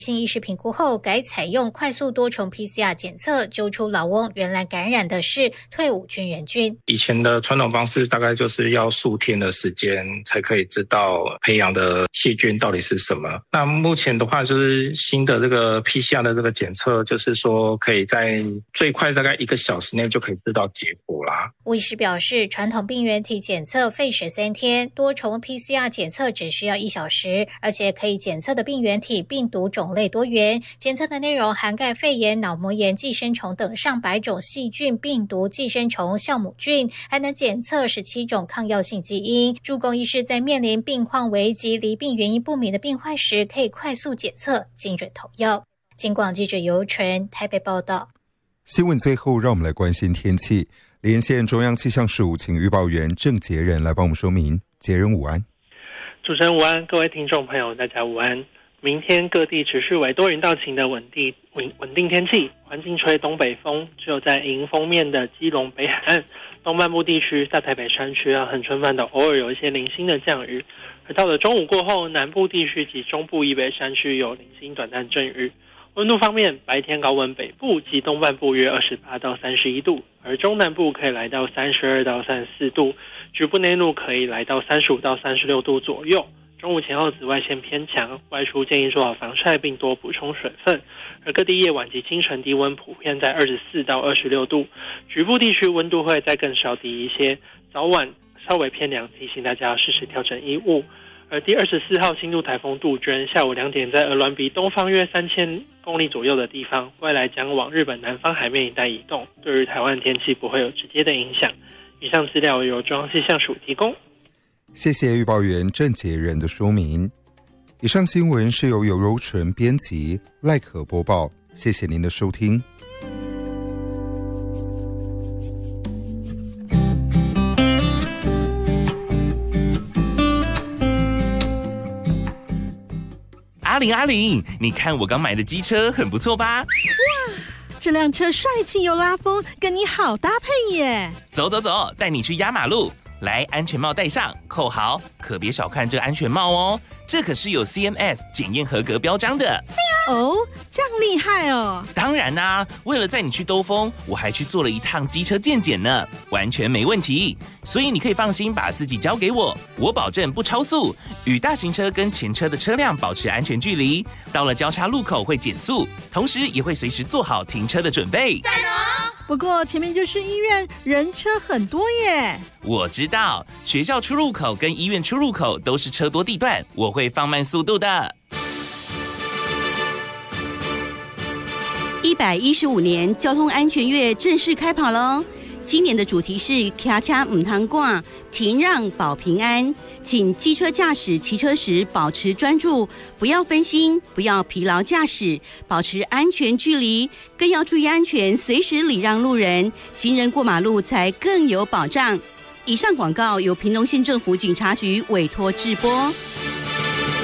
新医师评估后改采用快速多重 PCR 检测，揪出老翁原来感染的是退伍军人菌。 以前的传统方式大概就是要数天的时间才可以知道培养的细菌到底是什么。那目前的话就是新的这个 PCR 的这个检测，就是说可以在最快大概1个小时内就可以知道结果啦。 吴医师表示，传统病原体检测费时3天，多重 PCR 检测只需要1小时，而且可以检测的病原体病毒种类多元，检测的内容涵盖肺炎、脑膜炎、寄生虫等上百种细菌、病毒、寄生虫、酵母菌，还能检测17种抗药性基因，助攻医师在面临病况危急、罹病原因不明的病患时，可以快速检测，精准投药。警广记者尤纯台北报道。 新闻最后，让我们来关心天气。连线中央气象署，请预报员郑杰仁来帮我们说明。杰仁午安。 主持人午安，各位听众朋友大家午安。明天各地持续为多云到晴的稳定天气，环境吹东北风，只有在迎风面的基隆北海岸、东半部地区、大台北山区恒春半岛偶尔有一些零星的降雨，而到了中午过后，南部地区及中部以北山区有零星短暂阵雨。温度方面，白天高温北部及东半部约28到31度，而中南部可以来到32到34度，局部内陆可以来到35到36度左右。中午前后紫外线偏强，外出建议做好防晒并多补充水分。而各地夜晚及清晨低温普遍在24到26度，局部地区温度会再更稍低一些，早晚稍微偏凉，提醒大家要适时调整衣物。而第24号轻度台风杜鹃下午2点在鹅銮鼻东方约3000公里左右的地方，未来将往日本南方海面一带移动，对于台湾天气不会有直接的影响。以上资料由中央气象署提供。 谢谢预报员郑杰仁的说明。以上新闻是由尤柔纯编辑，赖可播报。谢谢您的收听。 阿玲，你看我刚买的机车很不错吧？ 哇，这辆车帅气又拉风，跟你好搭配耶！ 走，带你去压马路。来，安全帽戴上，扣好，可别小看这个安全帽哦，这可是有 CMS 检验合格标章的。 哦，这样厉害哦！ 当然啦，为了载你去兜风，我还去做了一趟机车健检呢，完全没问题。所以你可以放心把自己交给我，我保证不超速，与大型车跟前车的车辆保持安全距离。到了交叉路口会减速，同时也会随时做好停车的准备。 赞哦！不过前面就是医院，人车很多耶。 我知道，学校出入口跟医院出入口都是车多地段，我会放慢速度的。 115年交通安全月正式开跑咯！今年的主题是骑车唔通赶，停让保平安。请机车驾驶骑车时保持专注，不要分心，不要疲劳驾驶，保持安全距离，更要注意安全，随时礼让路人，行人过马路才更有保障。以上广告由屏东县政府警察局委托制播。